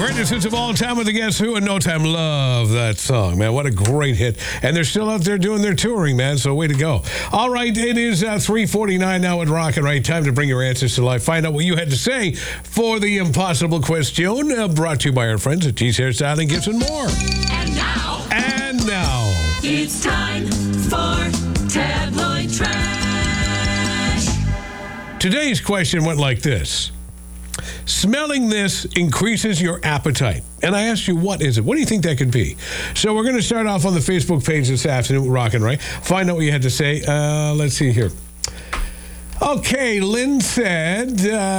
Greatest hits of all time with the Guess Who and No Time. Love that song, man. What a great hit. And they're still out there doing their touring, man, so way to go. All right, it is 3:49 now at Rockin' Right. Time to bring your answers to life. Find out what you had to say for the impossible question, brought to you by our friends at G's Hairstyle and Gifts and more. And now, it's time for Tabloid Trash. Today's question went like this. Smelling this increases your appetite. And I asked you, what is it? What do you think that could be? So we're going to start off on the Facebook page this afternoon, Rockin' Right. Find out what you had to say. Let's see here. Okay, Lynn said,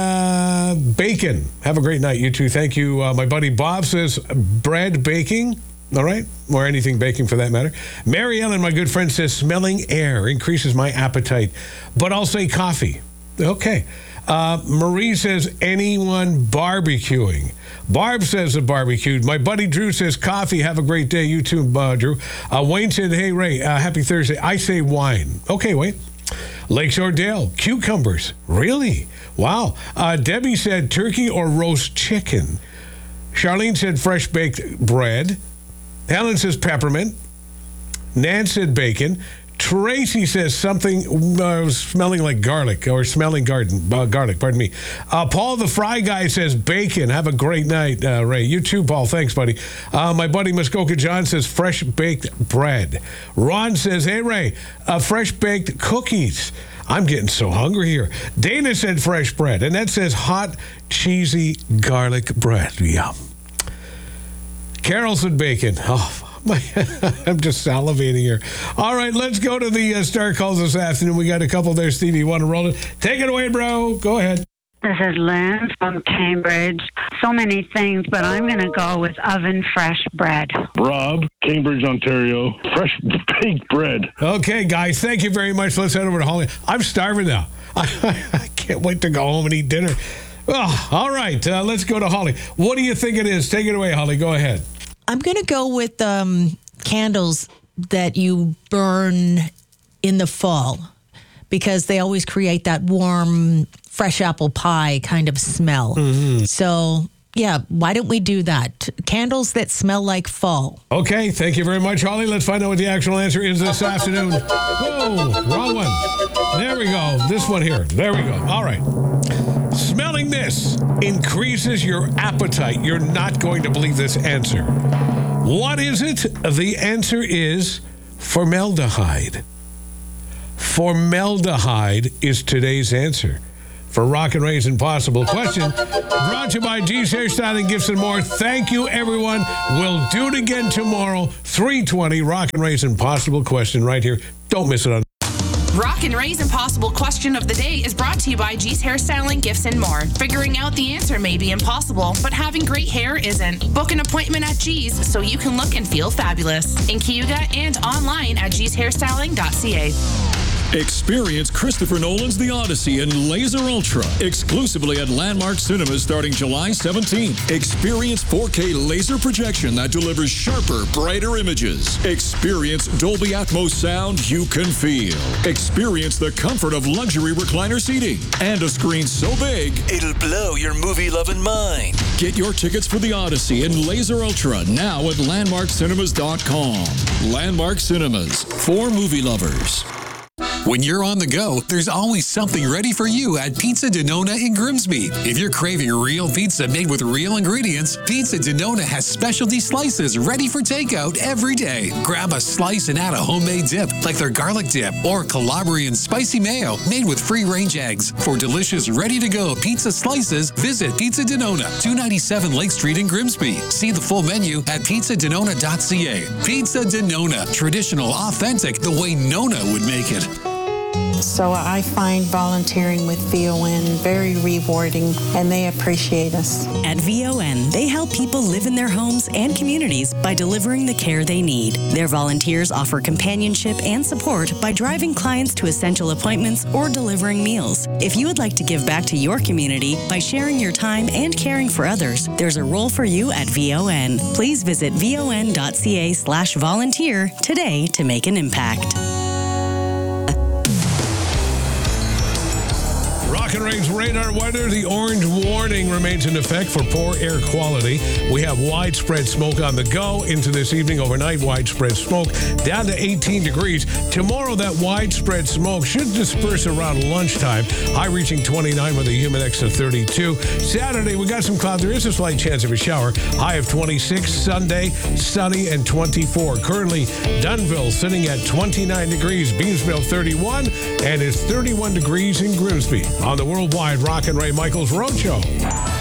bacon. Have a great night, you two. Thank you. My buddy Bob says bread baking. All right, or anything baking for that matter. Mary Ellen, my good friend, says smelling air increases my appetite. But I'll say coffee. Okay. Marie says anyone barbecuing. Barb says a barbecued. My buddy Drew says coffee. Have a great day. You too, Drew. Wayne said, hey, Ray, happy Thursday. I say wine. Okay, Wayne. Lakeshore Dale, cucumbers. Really? Wow. Debbie said turkey or roast chicken. Charlene said fresh baked bread. Helen says peppermint. Nan said bacon. Tracy says something smelling like garlic or smelling garlic, pardon me. Paul the Fry Guy says bacon. Have a great night, Ray. You too, Paul. Thanks, buddy. My buddy Muskoka John says fresh baked bread. Ron says, hey, Ray, fresh baked cookies. I'm getting so hungry here. Dana said fresh bread. Annette says hot, cheesy garlic bread. Yum. Carol said bacon. Oh, I'm just salivating here. All right, let's go to the star calls this afternoon. We got a couple there. Stevie, you want to roll it? Take it away, bro. Go ahead. This is Lynn from Cambridge. So many things, but I'm going to go with oven fresh bread. Rob, Cambridge, Ontario. Fresh baked bread. Okay, guys, thank you very much. Let's head over to Holly. I'm starving now. I can't wait to go home and eat dinner. Oh, all right, let's go to Holly. What do you think it is? Take it away, Holly. Go ahead. I'm going to go with candles that you burn in the fall because they always create that warm, fresh apple pie kind of smell. Mm-hmm. So, yeah, why don't we do that? Candles that smell like fall. Okay, thank you very much, Holly. Let's find out what the actual answer is this afternoon. Whoa, wrong one. There we go. This one here. There we go. All right. Smelling this increases your appetite. You're not going to believe this answer. What is it? The answer is formaldehyde. Formaldehyde is today's answer for Rockin' Ray's Impossible Question. Brought to you by G's Hairstyle and Gifts and more. Thank you, everyone. We'll do it again tomorrow, 3:20, Rockin' Ray's Impossible Question right here. Don't miss it on Rockin' Ray's Impossible Question of the Day is brought to you by G's Hairstyling, Gifts, and more. Figuring out the answer may be impossible, but having great hair isn't. Book an appointment at G's so you can look and feel fabulous. In Cayuga and online at gshairstyling.ca. Experience Christopher Nolan's The Odyssey in Laser Ultra, exclusively at Landmark Cinemas starting July 17th. Experience 4K laser projection that delivers sharper, brighter images. Experience Dolby Atmos sound you can feel. Experience the comfort of luxury recliner seating and a screen so big, it'll blow your movie-loving mind. Get your tickets for The Odyssey in Laser Ultra now at landmarkcinemas.com. Landmark Cinemas, for movie lovers. When you're on the go, there's always something ready for you at Pizza Denona in Grimsby. If you're craving real pizza made with real ingredients, Pizza Denona has specialty slices ready for takeout every day. Grab a slice and add a homemade dip, like their garlic dip or Calabrian spicy mayo made with free-range eggs. For delicious, ready-to-go pizza slices, visit Pizza Denona, 297 Lake Street in Grimsby. See the full menu at pizzadenona.ca. Pizza Denona, traditional, authentic, the way Nona would make it. So I find volunteering with VON very rewarding, and they appreciate us. At VON, they help people live in their homes and communities by delivering the care they need. Their volunteers offer companionship and support by driving clients to essential appointments or delivering meals. If you would like to give back to your community by sharing your time and caring for others, there's a role for you at VON. Please visit von.ca/volunteer today to make an impact. and Ray's radar weather. The orange warning remains in effect for poor air quality. We have widespread smoke on the go into this evening. Overnight, widespread smoke down to 18 degrees. Tomorrow, that widespread smoke should disperse around lunchtime. High reaching 29 with a humid index of 32. Saturday, we got some clouds. There is a slight chance of a shower. High of 26. Sunday, sunny and 24. Currently, Dunnville sitting at 29 degrees. Beamsville 31. And it's 31 degrees in Grimsby. On the Worldwide Rock and Ray Michaels Road Show.